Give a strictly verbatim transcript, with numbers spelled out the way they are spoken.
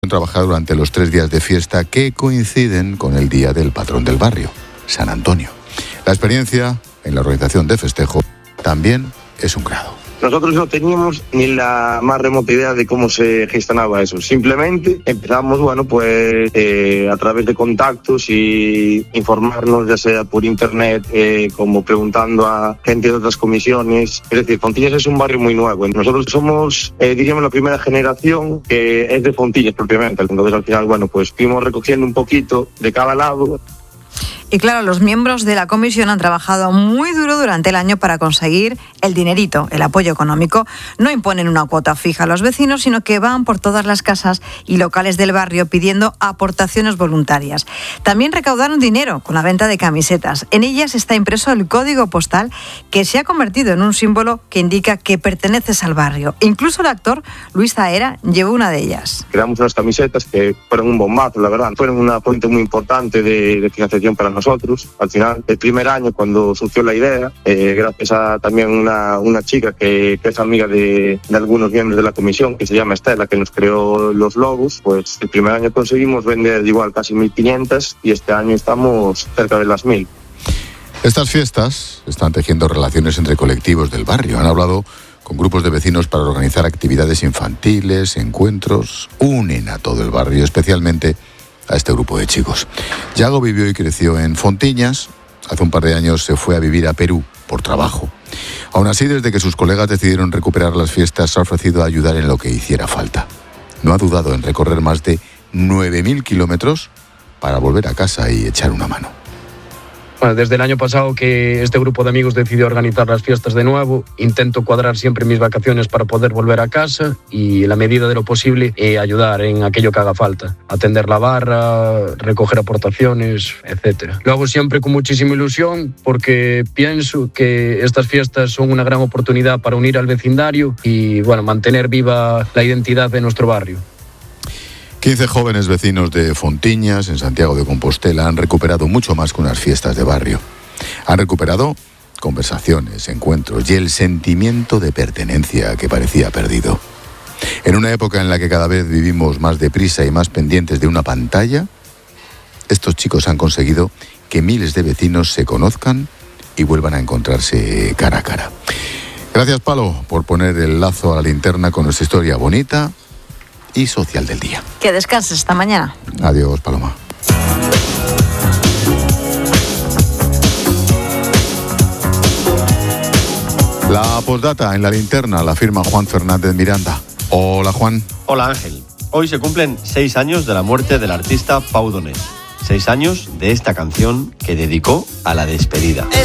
Trabajar durante los tres días de fiesta que coinciden con el día del patrón del barrio, San Antonio. La experiencia en la organización de festejo también es un grado. Nosotros no teníamos ni la más remota idea de cómo se gestionaba eso. Simplemente empezamos, bueno, pues eh, a través de contactos y informarnos, ya sea por internet, eh, como preguntando a gente de otras comisiones. Es decir, Fontillas es un barrio muy nuevo. Nosotros somos, eh, diríamos, la primera generación que es de Fontillas propiamente. Entonces, al final, bueno, pues fuimos recogiendo un poquito de cada lado. Y claro, los miembros de la comisión han trabajado muy duro durante el año para conseguir el dinerito, el apoyo económico. No imponen una cuota fija a los vecinos, sino que van por todas las casas y locales del barrio pidiendo aportaciones voluntarias. También recaudaron dinero con la venta de camisetas. En ellas está impreso el código postal que se ha convertido en un símbolo que indica que perteneces al barrio. Incluso el actor Luis Zahera llevó una de ellas. Creamos unas camisetas que fueron un bombazo, la verdad. Fueron una fuente muy importante de, de financiación para nosotros. Nosotros, al final, el primer año cuando surgió la idea, eh, gracias a también una, una chica que, que es amiga de, de algunos miembros de la comisión, que se llama Estela, que nos creó los logos, pues el primer año conseguimos vender igual casi mil quinientas y este año estamos cerca de las mil. Estas fiestas están tejiendo relaciones entre colectivos del barrio. Han hablado con grupos de vecinos para organizar actividades infantiles, encuentros, unen a todo el barrio, especialmente a este grupo de chicos. Yago vivió y creció en Fontillas. Hace un par de años se fue a vivir a Perú por trabajo. Aún así, desde que sus colegas decidieron recuperar las fiestas, se ha ofrecido a ayudar en lo que hiciera falta. No ha dudado en recorrer más de nueve mil kilómetros para volver a casa y echar una mano. Bueno, desde el año pasado que este grupo de amigos decidió organizar las fiestas de nuevo, intento cuadrar siempre mis vacaciones para poder volver a casa y, en la medida de lo posible, eh, ayudar en aquello que haga falta. Atender la barra, recoger aportaciones, etcétera. Lo hago siempre con muchísima ilusión porque pienso que estas fiestas son una gran oportunidad para unir al vecindario y, bueno, mantener viva la identidad de nuestro barrio. quince jóvenes vecinos de Fontillas, en Santiago de Compostela, han recuperado mucho más que unas fiestas de barrio. Han recuperado conversaciones, encuentros y el sentimiento de pertenencia que parecía perdido. En una época en la que cada vez vivimos más deprisa y más pendientes de una pantalla, estos chicos han conseguido que miles de vecinos se conozcan y vuelvan a encontrarse cara a cara. Gracias, Palo, por poner el lazo a la linterna con nuestra historia bonita y social del día. Que descanses esta mañana. Adiós, Paloma. La postdata en la linterna la firma Juan Fernández Miranda. Hola, Juan. Hola, Ángel. Hoy se cumplen seis años de la muerte del artista Pau Donés. Seis años de esta canción que dedicó a la despedida.